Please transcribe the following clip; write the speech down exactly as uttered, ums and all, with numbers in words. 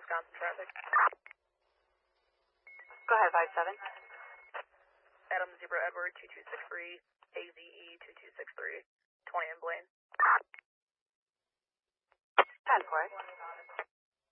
Wisconsin traffic. Go ahead, five seven. Adam Zebra Edward two two six three, A Z E two two six three, twenty in Blaine. ten four.